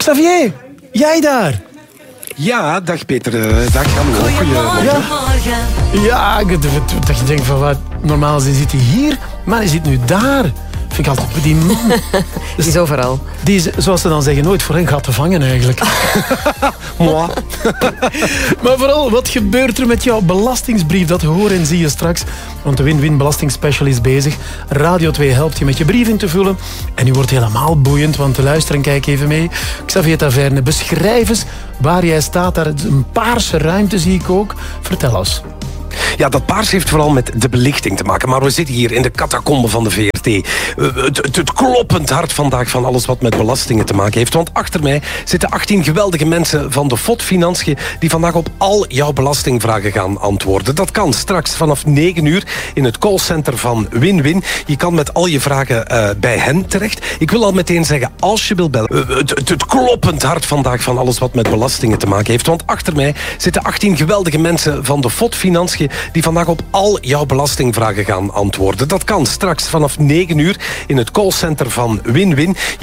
Xavier, jij daar? Ja, dag Peter. Dag Jan. Goedemorgen. Ja, dat je denkt van wat, normaal zit hij hier, maar hij zit nu daar. Vind ik altijd, die man... Die is overal. Die is, zoals ze dan zeggen, nooit voor een gat te vangen eigenlijk. Moi. Maar vooral, wat gebeurt er met jouw belastingsbrief? Dat hoor en zie je straks. Want de Win-Win Belastingspecial is bezig. Radio 2 helpt je met je brief in te vullen. En nu wordt helemaal boeiend, want luister en kijk even mee. Xavier Taverne, beschrijf eens waar jij staat. Daar een paarse ruimte zie ik ook. Vertel eens. Ja, dat paars heeft vooral met de belichting te maken. Maar we zitten hier in de catacombe van de VRT. Het kloppend hart vandaag van alles wat met belastingen te maken heeft. Want achter mij zitten 18 geweldige mensen van de FOD Financiën die vandaag op al jouw belastingvragen gaan antwoorden. Dat kan straks vanaf 9 uur in het callcenter van Win-Win. Je kan met al je vragen bij hen terecht. Ik wil al meteen zeggen, als je wil bellen... Het kloppend hart vandaag van alles wat met belastingen te maken heeft. Want achter mij zitten 18 geweldige mensen van de FOD Financiën die vandaag op al jouw belastingvragen gaan antwoorden. Dat kan straks vanaf 9 uur in het callcenter van Win-Win.